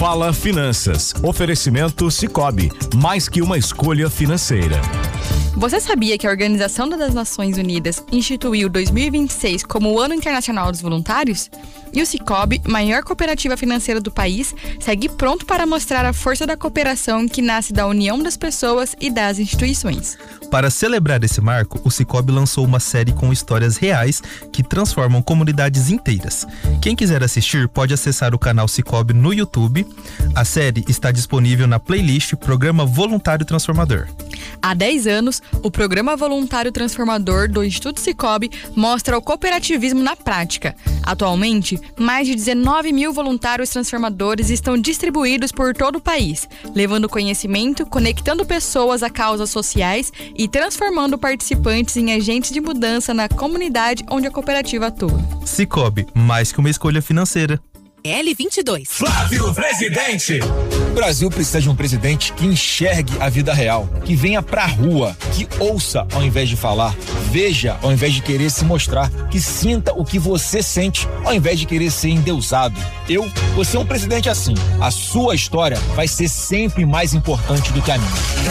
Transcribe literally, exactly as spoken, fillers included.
Fala Finanças. Oferecimento Sicoob, mais que uma escolha financeira. Você sabia que a Organização das Nações Unidas instituiu dois mil e vinte e seis como o Ano Internacional dos Voluntários? E o Sicoob, maior cooperativa financeira do país, segue pronto para mostrar a força da cooperação que nasce da união das pessoas e das instituições. Para celebrar esse marco, o Sicoob lançou uma série com histórias reais que transformam comunidades inteiras. Quem quiser assistir pode acessar o canal Sicoob no YouTube. A série está disponível na playlist Programa Voluntário Transformador. Há dez anos, o Programa Voluntário Transformador do Instituto Sicoob mostra o cooperativismo na prática. Atualmente, mais de dezenove mil voluntários transformadores estão distribuídos por todo o país, levando conhecimento, conectando pessoas a causas sociais e transformando participantes em agentes de mudança na comunidade onde a cooperativa atua. Sicoob, mais que uma escolha financeira. L vinte e dois. Flávio Presidente. O Brasil precisa de um presidente que enxergue a vida real, que venha pra rua, que ouça ao invés de falar, veja ao invés de querer se mostrar, que sinta o que você sente ao invés de querer ser endeusado. Eu vou ser um presidente assim. A sua história vai ser sempre mais importante do que a minha.